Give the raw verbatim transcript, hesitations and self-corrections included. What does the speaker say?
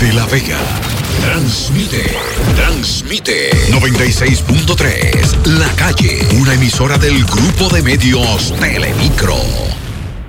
de La Vega. Transmite, transmite noventa y seis punto tres La Calle, una emisora del grupo de medios Telemicro.